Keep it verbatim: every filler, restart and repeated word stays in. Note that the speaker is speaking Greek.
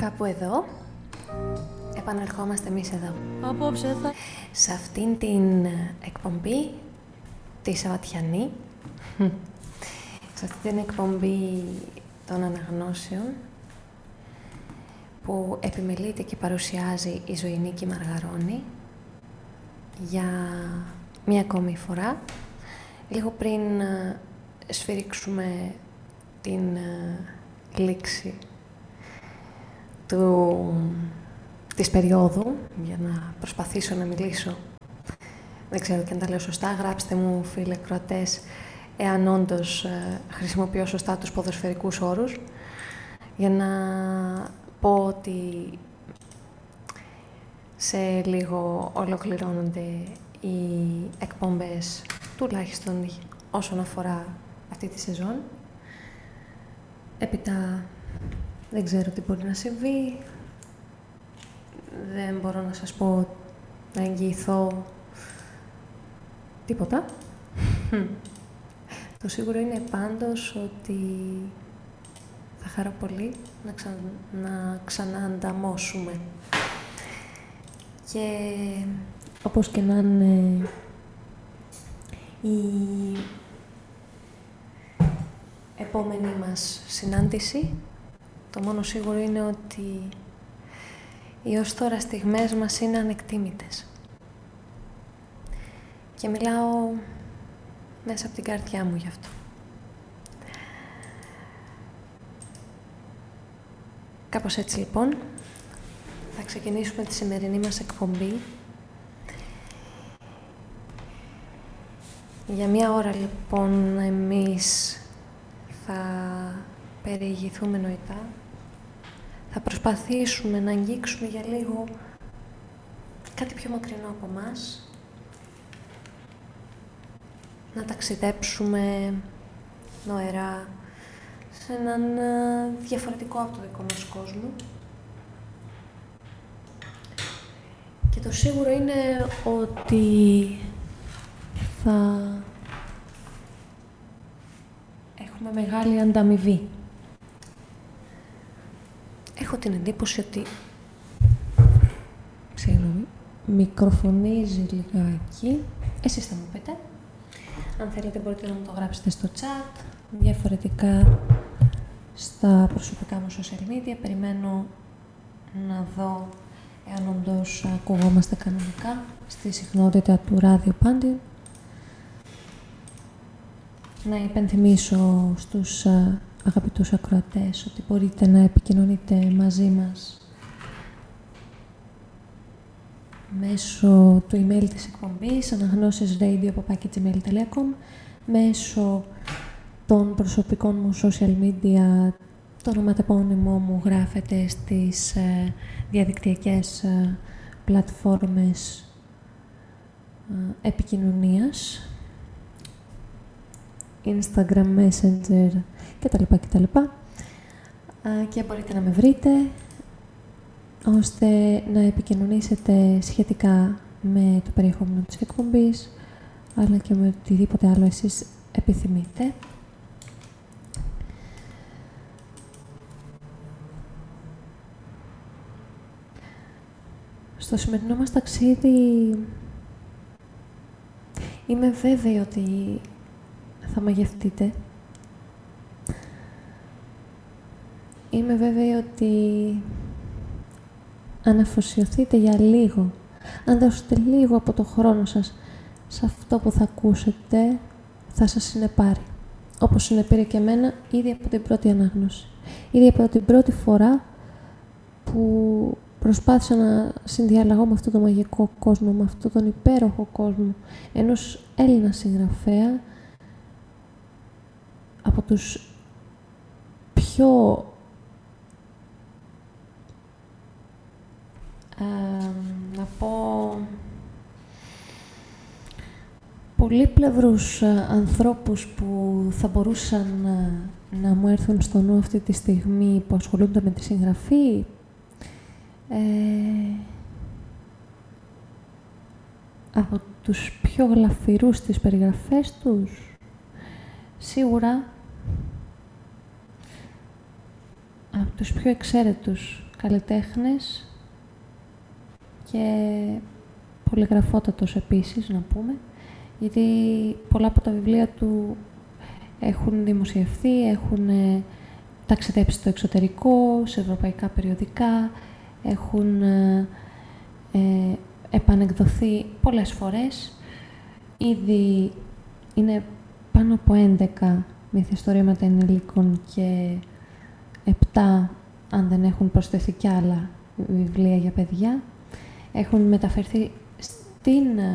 Κάπου εδώ επανερχόμαστε εμείς εδώ. Απόψε θα... Σε αυτήν την εκπομπή, τη Σαββατιανή, σε αυτή την εκπομπή των αναγνώσεων, που επιμελείται και παρουσιάζει η Ζωηνίκη Μαργαρώνη για μία ακόμη φορά, λίγο πριν σφυρίξουμε την λήξη του, της περίοδου, για να προσπαθήσω να μιλήσω. Δεν ξέρω και αν τα λέω σωστά. Γράψτε μου, φίλοι ακροατές, εάν όντως ε, χρησιμοποιώ σωστά τους ποδοσφαιρικούς όρους, για να πω ότι σε λίγο ολοκληρώνονται οι εκπομπές, τουλάχιστον όσον αφορά αυτή τη σεζόν. Έπειτα δεν ξέρω τι μπορεί να συμβεί. Δεν μπορώ να σας πω, να εγγυηθώ τίποτα. Το σίγουρο είναι πάντως ότι θα χαρώ πολύ να, ξα... να ξαναανταμώσουμε. Και όπως και να είναι η επόμενη μας συνάντηση, το μόνο σίγουρο είναι ότι οι ως τώρα στιγμές μας είναι ανεκτήμητες. Και μιλάω μέσα από την καρδιά μου γι' αυτό. Κάπως έτσι λοιπόν, θα ξεκινήσουμε τη σημερινή μας εκπομπή. Για μία ώρα λοιπόν εμείς θα περιηγηθούμε νοητά. Θα προσπαθήσουμε να αγγίξουμε για λίγο κάτι πιο μακρινό από μας. Να ταξιδέψουμε νοερά σε έναν διαφορετικό από το δικό μας κόσμο. Και το σίγουρο είναι ότι θα έχουμε μεγάλη ανταμοιβή. Έχω την εντύπωση ότι, συγγνώμη, μικροφωνίζει λιγάκι. Εσείς θα μου πείτε. Αν θέλετε μπορείτε να μου το γράψετε στο chat. Διαφορετικά στα προσωπικά μου social media. Περιμένω να δω εάν όντως ακουγόμαστε κανονικά στη συχνότητα του ράδιο Πάντιν. Να υπενθυμίσω στους αγαπητούς ακροατές ότι μπορείτε να επικοινωνείτε μαζί μας μέσω του email της εκπομπής αναγνώσεις radio παπάκι τζιμέιλ τελεία κομ, μέσω των προσωπικών μου social media. Το ονοματεπώνυμό μου γράφεται στις ε, διαδικτυακές ε, πλατφόρμες ε, επικοινωνίας, Instagram, Messenger κτλ. κτλ. Ε, και μπορείτε να με βρείτε ώστε να επικοινωνήσετε σχετικά με το περιεχόμενο της εκπομπής, αλλά και με οτιδήποτε άλλο εσείς επιθυμείτε. Στο σημερινό μας ταξίδι είμαι βέβαιη ότι θα μαγευτείτε. Είμαι βέβαιη ότι αν αφοσιωθείτε για λίγο, αν δώσετε λίγο από το χρόνο σας σε αυτό που θα ακούσετε, θα σας συνεπάρει. Όπως συνεπήρε και εμένα ήδη από την πρώτη ανάγνωση. Ήδη από την πρώτη φορά που προσπάθησα να συνδιαλλαγώ με αυτόν τον μαγικό κόσμο, με αυτόν τον υπέροχο κόσμο ενός Έλληνα συγγραφέα, από τους πιο ε, να πω πολύπλευρους ανθρώπους που θα μπορούσαν να, να μου έρθουν στο νου αυτή τη στιγμή που ασχολούνται με τη συγγραφή. Ε, από τους πιο γλαφυρούς στις περιγραφές τους, σίγουρα από τους πιο εξαίρετους καλλιτέχνες και πολυγραφότατος επίσης, να πούμε, γιατί πολλά από τα βιβλία του έχουν δημοσιευθεί, έχουν ε, ταξιδέψει στο εξωτερικό, σε ευρωπαϊκά περιοδικά, έχουν ε, ε, επανεκδοθεί πολλές φορές. Ήδη είναι πάνω από έντεκα μυθιστορήματα ενηλίκων και επτά, αν δεν έχουν προσθεθεί κι άλλα βιβλία για παιδιά. Έχουν μεταφερθεί στην